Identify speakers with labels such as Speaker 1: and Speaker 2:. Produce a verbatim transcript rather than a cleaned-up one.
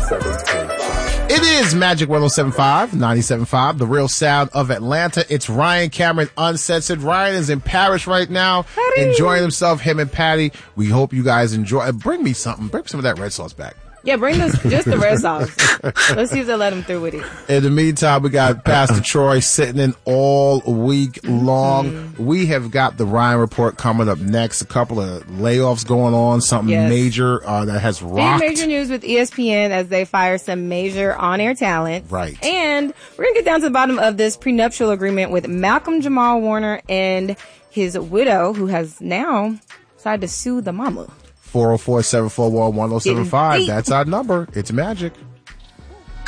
Speaker 1: seven point five.
Speaker 2: It is Magic one oh seven point five, ninety-seven point five, the real sound of Atlanta. It's Ryan Cameron Uncensored. Ryan is in Paris right now,
Speaker 3: Patty.
Speaker 2: enjoying himself, him and Patty. We hope you guys enjoy. Bring me something. Bring some of that red sauce back.
Speaker 3: Yeah, bring this, just the red sauce. Let's see if they let him through with it.
Speaker 2: In the meantime, we got Pastor Troy sitting in all week long. Mm-hmm. We have got the Ryan Report coming up next. A couple of layoffs going on, something
Speaker 3: yes.
Speaker 2: major uh, that has rocked.
Speaker 3: Big major news with E S P N as they fire some major on-air talent.
Speaker 2: Right.
Speaker 3: And we're going to get down to the bottom of this prenuptial agreement with Malcolm Jamal Warner and his widow, who has now decided to sue the mama.
Speaker 2: four oh four, seven four one, one oh seven five. That's our number. It's Magic.